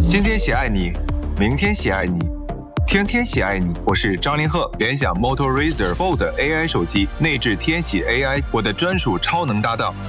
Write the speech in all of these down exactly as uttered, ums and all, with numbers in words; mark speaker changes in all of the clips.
Speaker 1: 今天喜爱你，明天喜爱你，天天喜爱你。我是张凌赫，联想 Moto Razr Fold A I 手机，内置天喜 A I， 我的专属超能搭档。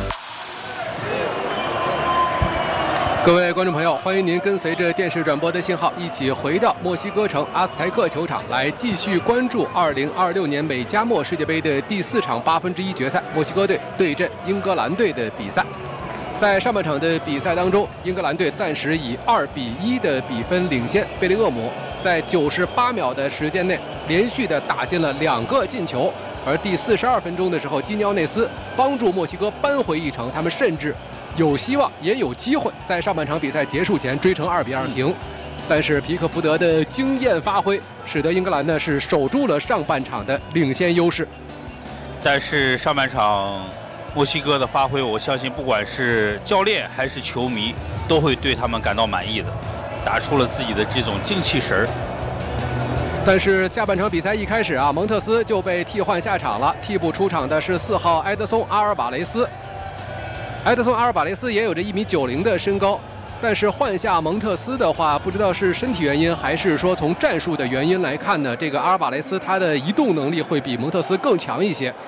Speaker 2: 各位观众朋友，欢迎您跟随着电视转播的信号，一起回到墨西哥城阿斯台克球场，来继续关注二零二六年美加墨世界杯的第四场八分之一决赛，墨西哥队对阵英格兰队的比赛。在上半场的比赛当中，英格兰队暂时以二比一的比分领先，贝林厄姆在九十八秒的时间内连续的打进了两个进球，而第四十二分钟的时候，基尼奥内斯帮助墨西哥扳回一城，他们甚至有希望也有机会在上半场比赛结束前追成二比二平，但是皮克福德的惊艳发挥使得英格兰呢是守住了上半场的领先优势。
Speaker 3: 但是上半场墨西哥的发挥，我相信不管是教练还是球迷都会对他们感到满意的，打出了自己的这种精气神儿。
Speaker 2: 但是下半场比赛一开始啊，蒙特斯就被替换下场了，替补出场的是四号埃德松·阿尔瓦雷斯。埃德松·阿尔瓦雷斯也有着一米九零的身高，但是换下蒙特斯的话，不知道是身体原因还是说从战术的原因来看呢，这个阿尔瓦雷斯他的移动能力会比蒙特斯更强一些。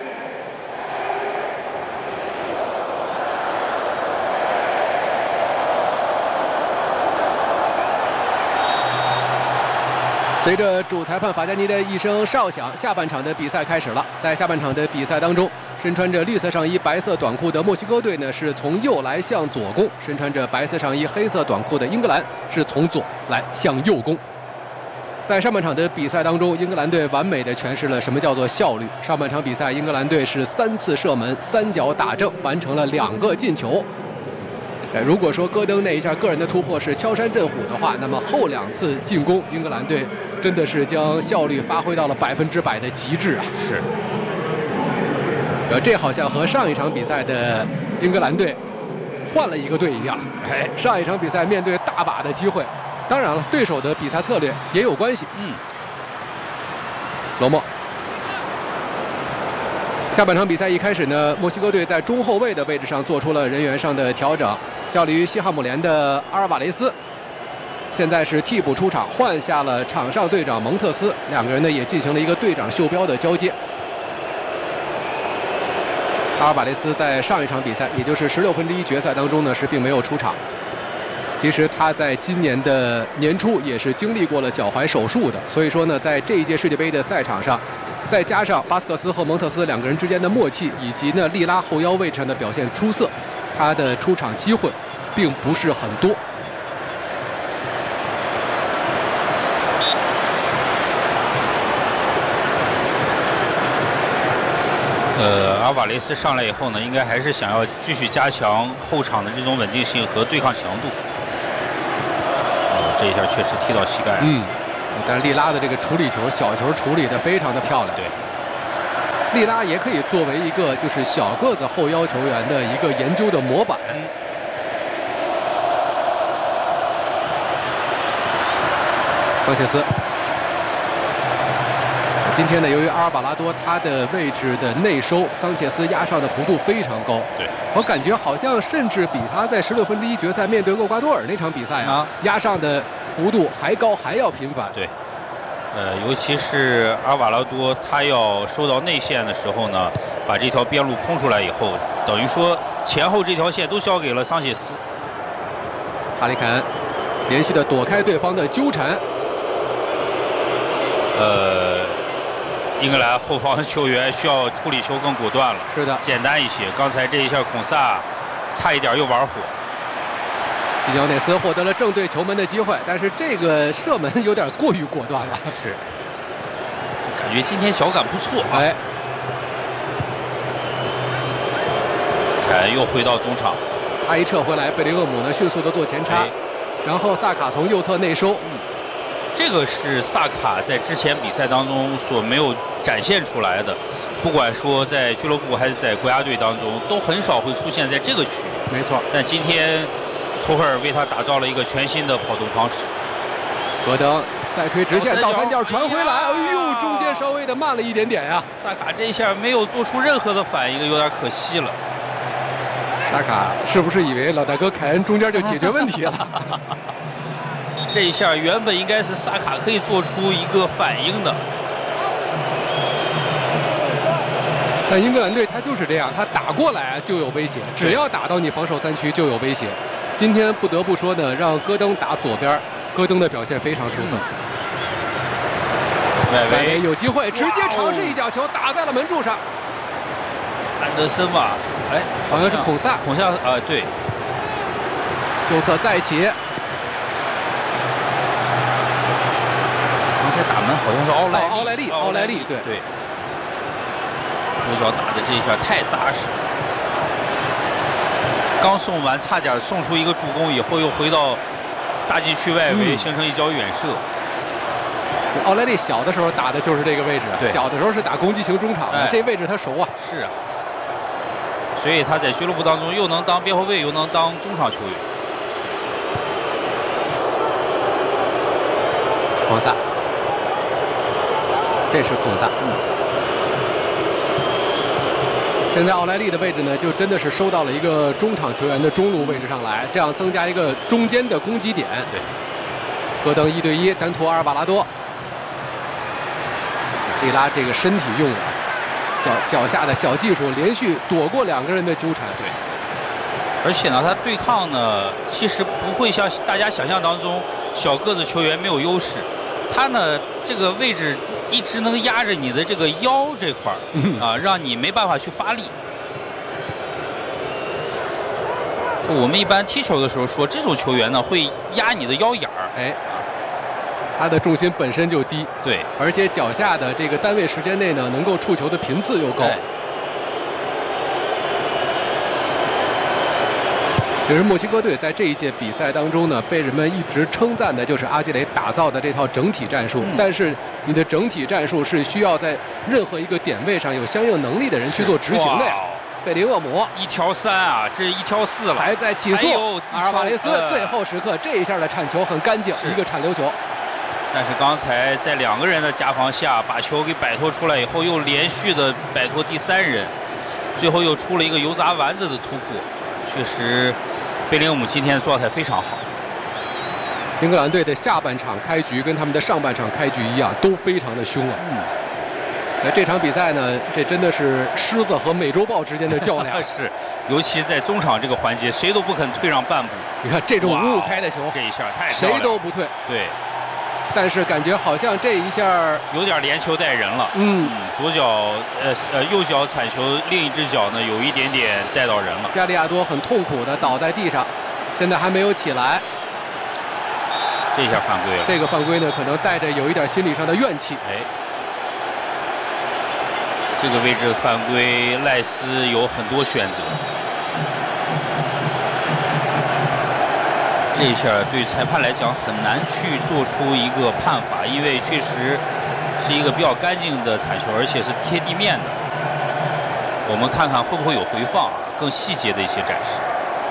Speaker 2: 随着主裁判法加尼的一声哨响，下半场的比赛开始了。在下半场的比赛当中，身穿着绿色上衣、白色短裤的墨西哥队呢是从右来向左攻，身穿着白色上衣、黑色短裤的英格兰是从左来向右攻。在上半场的比赛当中，英格兰队完美的诠释了什么叫做效率。上半场比赛，英格兰队是三次射门，三脚打正，完成了两个进球。如果说戈登那一下个人的突破是敲山震虎的话，那么后两次进攻，英格兰队真的是将效率发挥到了百分之百的极致啊！
Speaker 3: 是，
Speaker 2: 呃，这好像和上一场比赛的英格兰队换了一个队一样。哎，上一场比赛面对大把的机会，当然了，对手的比赛策略也有关系。
Speaker 3: 嗯，
Speaker 2: 罗莫。下半场比赛一开始呢，墨西哥队在中后卫的位置上做出了人员上的调整，效力于西汉姆联的阿尔瓦雷斯现在是替补出场，换下了场上队长蒙特斯，两个人呢也进行了一个队长袖标的交接。阿尔瓦雷斯在上一场比赛，也就是十六分之一决赛当中呢是并没有出场。其实他在今年的年初也是经历过了脚踝手术的，所以说呢，在这一届世界杯的赛场上，再加上巴斯克斯和蒙特斯两个人之间的默契，以及呢利拉后腰位置上的表现出色，他的出场机会并不是很多。
Speaker 3: 呃，阿瓦雷斯上来以后呢，应该还是想要继续加强后场的这种稳定性和对抗强度。哦，这一下确实踢到膝盖了。
Speaker 2: 嗯。但是利拉的这个处理球，小球处理得非常的漂亮。
Speaker 3: 对，
Speaker 2: 利拉也可以作为一个就是小个子后腰球员的一个研究的模板。
Speaker 3: 嗯、
Speaker 2: 桑切斯，今天呢，由于阿尔瓦拉多他的位置的内收，桑切斯压上的幅度非常高。
Speaker 3: 对，
Speaker 2: 我感觉好像甚至比他在十六分之一决赛面对厄瓜多尔那场比赛啊，啊压上的幅度还高，还要频繁。
Speaker 3: 对，呃，尤其是阿尔瓦拉多，他要收到内线的时候呢，把这条边路空出来以后，等于说前后这条线都交给了桑切斯。
Speaker 2: 哈里凯恩连续的躲开对方的纠缠。
Speaker 3: 呃，英格兰后方球员需要处理球更果断了。
Speaker 2: 是的，
Speaker 3: 简单一些。刚才这一下孔萨差一点又玩火。
Speaker 2: 基尼奥内斯获得了正对球门的机会，但是这个射门有点过于果断了。
Speaker 3: 是，就感觉今天脚感不错啊。
Speaker 2: 哎，
Speaker 3: 凯恩又回到中场，
Speaker 2: 他一撤回来，贝林厄姆呢迅速的做前插，
Speaker 3: 哎、
Speaker 2: 然后萨卡从右侧内收。
Speaker 3: 嗯，这个是萨卡在之前比赛当中所没有展现出来的，不管说在俱乐部还是在国家队当中，都很少会出现在这个区域。
Speaker 2: 没错，
Speaker 3: 但今天图赫尔为他打造了一个全新的跑动方式。
Speaker 2: 戈登再推直线倒三角传回来，哎呦，中间稍微的慢了一点点呀、啊。
Speaker 3: 萨卡这一下没有做出任何的反应，有点可惜了。
Speaker 2: 萨卡是不是以为老大哥凯恩中间就解决问题了？
Speaker 3: 这一下原本应该是萨卡可以做出一个反应的，
Speaker 2: 但英格兰队他就是这样，他打过来就有威胁，只要打到你防守三区就有威胁。今天不得不说呢，让戈登打左边，戈登的表现非常出色。
Speaker 3: 外围
Speaker 2: 有机会直接尝试一脚球打在了门柱上。
Speaker 3: 安德森吧，哎，
Speaker 2: 好像是孔萨，
Speaker 3: 孔萨啊、呃，对，
Speaker 2: 右侧再起。
Speaker 3: 刚才打门好像是奥莱
Speaker 2: 奥莱利，奥莱利，对
Speaker 3: 对，左脚打的这一下太扎实，刚送完差点送出一个助攻，以后又回到大禁区外围，嗯、形成一脚远射。
Speaker 2: 奥莱利小的时候打的就是这个位置，小的时候是打攻击型中场的，哎、这位置他熟啊。
Speaker 3: 是啊，所以他在俱乐部当中又能当边后卫，又能当中场球员。
Speaker 2: 孔萨，这是孔萨。嗯。现在奥莱利的位置呢，就真的是收到了一个中场球员的中路位置上来，这样增加一个中间的攻击点。
Speaker 3: 对。
Speaker 2: 戈登一对一单突阿尔瓦拉多。利拉这个身体用了，小脚下的小技术，连续躲过两个人的纠缠。
Speaker 3: 对，而且呢，他对抗呢，其实不会像大家想象当中，小个子球员没有优势。他呢，这个位置一直能压着你的这个腰这块儿、嗯、啊，让你没办法去发力。就我们一般踢球的时候说，这种球员呢会压你的腰眼儿。
Speaker 2: 哎。他的重心本身就低，
Speaker 3: 对，
Speaker 2: 而且脚下的这个单位时间内呢，能够触球的频次又高。其实墨西哥队在这一届比赛当中呢，被人们一直称赞的就是阿基雷打造的这套整体战术。嗯、但是你的整体战术是需要在任何一个点位上有相应能力的人去做执行的呀。贝林厄姆
Speaker 3: 一挑三啊，这一挑四了，
Speaker 2: 还在起速。阿尔瓦雷斯、呃、最后时刻这一下的铲球很干净，一个铲流球。
Speaker 3: 但是刚才在两个人的夹防下，把球给摆脱出来以后，又连续的摆脱第三人，最后又出了一个油炸丸子的突破。确实，贝林厄姆今天的状态非常好。
Speaker 2: 英格兰队的下半场开局跟他们的上半场开局一样，都非常的凶啊。嗯。在这场比赛呢，这真的是狮子和美洲豹之间的较量。
Speaker 3: 是，尤其在中场这个环节，谁都不肯退让半步。
Speaker 2: 你看这种五五开的球，
Speaker 3: 这一下太
Speaker 2: 谁都不退。
Speaker 3: 对。
Speaker 2: 但是感觉好像这一下
Speaker 3: 有点连球带人了。
Speaker 2: 嗯，
Speaker 3: 嗯左脚呃呃右脚铲球，另一只脚呢有一点点带到人了。
Speaker 2: 加利亚多很痛苦的倒在地上，现在还没有起来。
Speaker 3: 这一下犯规了。
Speaker 2: 这个犯规呢，可能带着有一点心理上的怨气。
Speaker 3: 哎，这个位置犯规，赖斯有很多选择。这一下对裁判来讲很难去做出一个判罚，因为确实是一个比较干净的铲球，而且是贴地面的。我们看看会不会有回放啊，更细节的一些展示。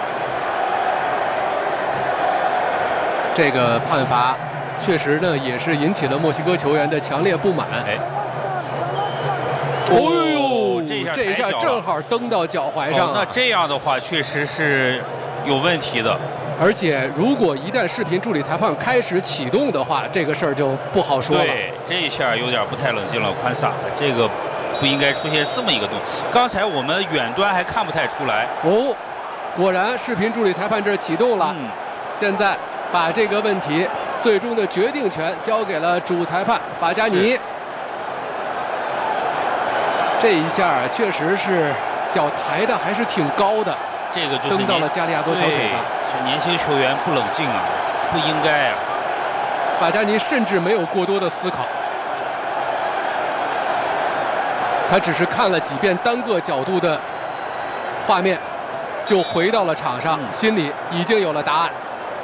Speaker 2: 这个判罚确实呢，也是引起了墨西哥球员的强烈不满。
Speaker 3: 哎，
Speaker 2: 哦呦，
Speaker 3: 这一下
Speaker 2: 这一下正好蹬到脚踝上、啊
Speaker 3: 哦。那这样的话，确实是有问题的。
Speaker 2: 而且，如果一旦视频助理裁判开始启动的话，这个事儿就不好说了。
Speaker 3: 对，这一下有点不太冷静了，宽萨，这个不应该出现这么一个动作。刚才我们远端还看不太出来。
Speaker 2: 哦，果然视频助理裁判这儿启动了。嗯，现在把这个问题最终的决定权交给了主裁判法加尼。这一下确实是脚抬的还是挺高的。
Speaker 3: 这个就是
Speaker 2: 蹬到了加利亚多小腿上。
Speaker 3: 这年轻球员不冷静啊，不应该啊。
Speaker 2: 法加尼甚至没有过多的思考，他只是看了几遍单个角度的画面，就回到了场上，嗯、心里已经有了答案。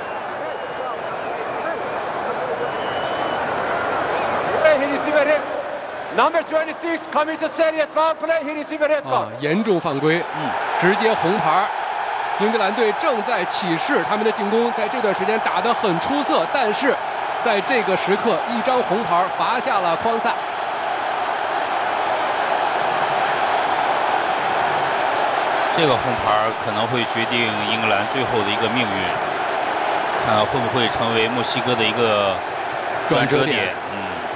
Speaker 4: Number twenty-six commits a serious foul play. He received a red card.
Speaker 2: 啊，严重犯规，嗯，直接红牌。英格兰队正在起势，他们的进攻在这段时间打得很出色，但是在这个时刻，一张红牌罚下了匡萨。
Speaker 3: 这这个红牌可能会决定英格兰最后的一个命运，看会不会成为墨西哥的一个转折点。嗯，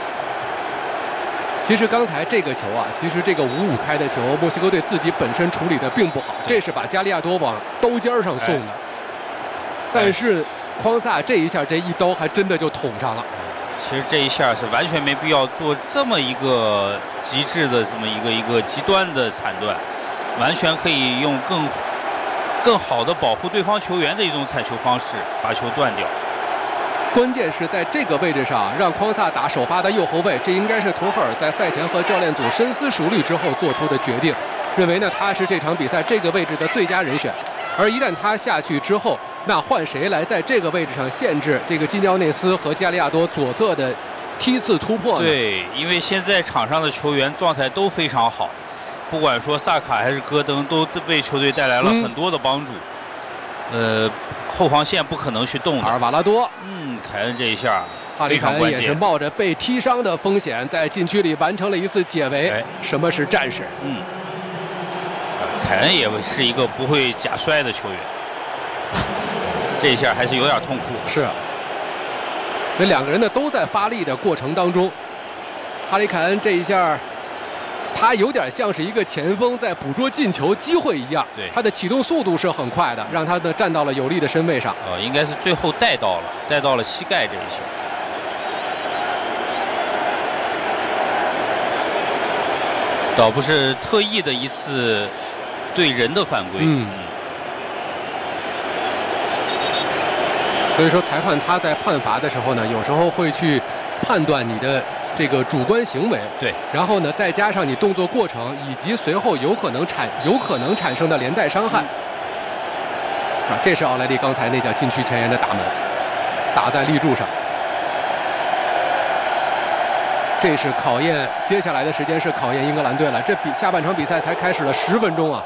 Speaker 2: 其实刚才这个球啊，其实这个五五开的球，墨西哥队自己本身处理的并不好，这是把加利亚多往刀尖上送的。哎、但是匡萨这一下这一刀还真的就捅上了。
Speaker 3: 其实这一下是完全没必要做这么一个极致的这么一个一个极端的铲断，完全可以用更更好的保护对方球员的一种铲球方式把球断掉。
Speaker 2: 关键是在这个位置上让匡萨打首发的右后卫，这应该是图赫尔在赛前和教练组深思熟虑之后做出的决定，认为呢他是这场比赛这个位置的最佳人选。而一旦他下去之后，那换谁来在这个位置上限制这个基尼奥内斯和加利亚多左侧的梯次突破呢？
Speaker 3: 对，因为现在场上的球员状态都非常好，不管说萨卡还是戈登，都为球队带来了很多的帮助。嗯、呃，后防线不可能去动的。
Speaker 2: 阿尔瓦拉多，
Speaker 3: 嗯，凯恩这一下
Speaker 2: 哈里凯恩也是冒着被踢伤的风险，在禁区里完成了一次解围。哎、什么是战士？
Speaker 3: 嗯，凯恩也是一个不会假摔的球员。这一下还是有点痛苦。
Speaker 2: 是，这两个人呢都在发力的过程当中，哈里凯恩这一下，他有点像是一个前锋在捕捉进球机会一样。
Speaker 3: 对，
Speaker 2: 他的启动速度是很快的，让他呢站到了有利的身位上。
Speaker 3: 呃，应该是最后带到了，带到了膝盖这一下。倒不是特意的一次对人的犯规。
Speaker 2: 嗯。所以说，裁判他在判罚的时候呢，有时候会去判断你的这个主观行为，
Speaker 3: 对，
Speaker 2: 然后呢，再加上你动作过程以及随后有可能产有可能产生的连带伤害。嗯、啊，这是奥莱利刚才那脚禁区前沿的打门，打在立柱上。这是考验接下来的时间是考验英格兰队了。这比下半场比赛才开始了十分钟啊。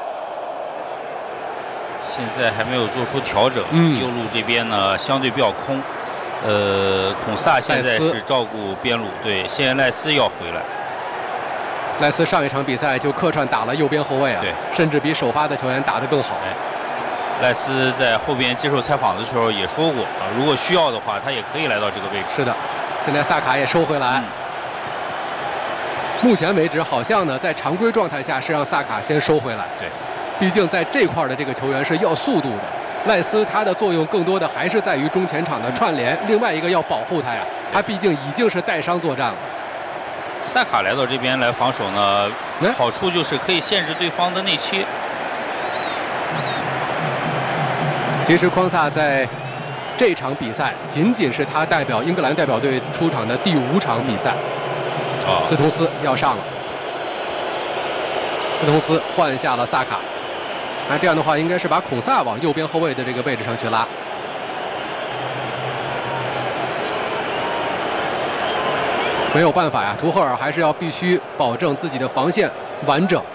Speaker 3: 现在还没有做出调整，
Speaker 2: 嗯、
Speaker 3: 右路这边呢相对比较空，呃，孔萨现在是照顾边路，对，现在赖斯要回来。
Speaker 2: 赖斯上一场比赛就客串打了右边后卫啊，
Speaker 3: 对，
Speaker 2: 甚至比首发的球员打得更好。
Speaker 3: 哎，赖斯在后边接受采访的时候也说过啊，如果需要的话，他也可以来到这个位置。
Speaker 2: 是的，现在萨卡也收回来。嗯、目前为止，好像呢在常规状态下是让萨卡先收回来。
Speaker 3: 对。
Speaker 2: 毕竟在这块的这个球员是要速度的，赖斯他的作用更多的还是在于中前场的串联，另外一个要保护他呀，他毕竟已经是带伤作战了。
Speaker 3: 萨卡来到这边来防守呢，好处就是可以限制对方的内切。
Speaker 2: 其实匡萨在这场比赛仅仅是他代表英格兰代表队出场的第五场比赛。
Speaker 3: 哦，
Speaker 2: 斯通斯要上了。斯通斯换下了萨卡，那这样的话应该是把孔萨往右边后卫的这个位置上去拉。没有办法呀，图赫尔还是要必须保证自己的防线完整。